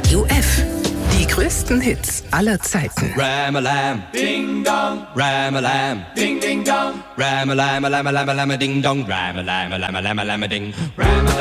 Radio F. Die größten Hits aller Zeiten. Ram-a-lam, ding-dong, Ram-a-lam, ding-ding-dong, Ram-a-lam-a-lam-a-lam-a-ding-dong, Ram-a-lam-a-lam-a-lam-a-ding, Ram-a-lam.